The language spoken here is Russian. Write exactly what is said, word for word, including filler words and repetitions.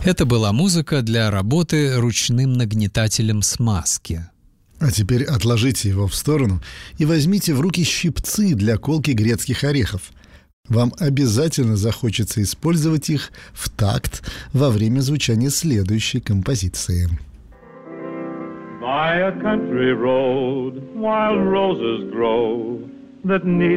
Это была музыка для работы ручным нагнетателем смазки. А теперь отложите его в сторону и возьмите в руки щипцы для колки грецких орехов. Вам обязательно захочется использовать их в такт во время звучания следующей композиции. By a country road, wild roses grow that need